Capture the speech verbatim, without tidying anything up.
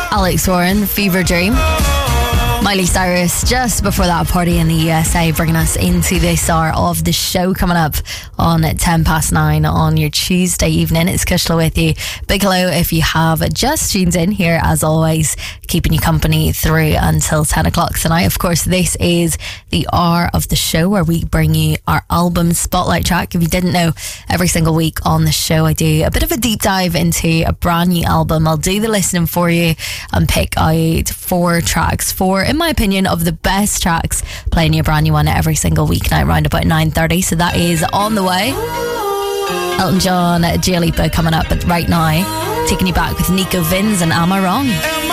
Alex Warren, Fever Dream. Miley Cyrus just before that, Party in the U S A, bringing us into this hour of the show coming up on ten past nine on your Tuesday evening. It's Kushla with you. Big hello if you have just tuned in here, as always, keeping you company through until ten o'clock tonight. Of course, this is the hour of the show where we bring you our album spotlight track. If you didn't know, every single week on the show I do a bit of a deep dive into a brand new album. I'll do the listening for you and pick out four tracks, four in my opinion of the best tracks, playing you a brand new one every single weeknight around about nine thirty. So that is on the way. Elton John, Dua Lipa coming up right now, taking you back with Nico Vins and Am I Wrong?